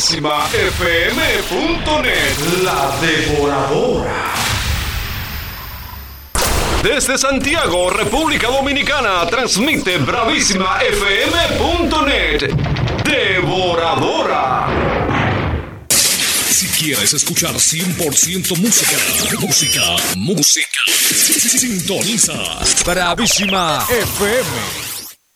BravísimaFM.net. La Devoradora. Desde Santiago, República Dominicana, transmite BravísimaFM.net. Devoradora. Si quieres escuchar 100% música, sintoniza Bravísima FM.